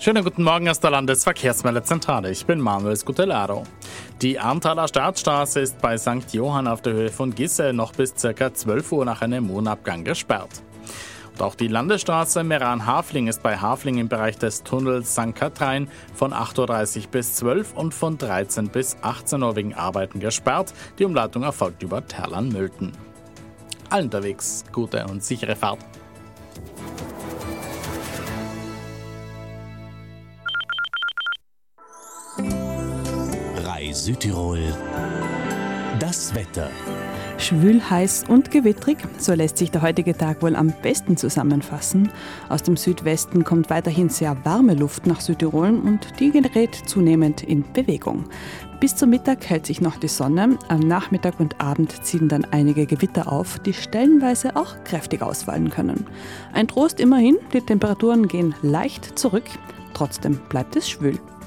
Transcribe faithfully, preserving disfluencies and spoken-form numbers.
Schönen guten Morgen aus der Landesverkehrsmeldezentrale. Ich bin Manuel Scutellaro. Die Arntaler Staatsstraße ist bei Sankt Johann auf der Höhe von Gisse noch bis ca. zwölf Uhr nach einem Mondabgang gesperrt. Und auch die Landesstraße Meran-Hafling ist bei Hafling im Bereich des Tunnels Sankt Katharin von acht Uhr dreißig bis zwölf und von dreizehn bis achtzehn Uhr wegen Arbeiten gesperrt. Die Umleitung erfolgt über Terlan-Mülten. Allen unterwegs gute und sichere Fahrt. Südtirol, das Wetter. Schwül, heiß und gewittrig, so lässt sich der heutige Tag wohl am besten zusammenfassen. Aus dem Südwesten kommt weiterhin sehr warme Luft nach Südtirol und die gerät zunehmend in Bewegung. Bis zum Mittag hält sich noch die Sonne, am Nachmittag und Abend ziehen dann einige Gewitter auf, die stellenweise auch kräftig ausfallen können. Ein Trost immerhin, die Temperaturen gehen leicht zurück, trotzdem bleibt es schwül.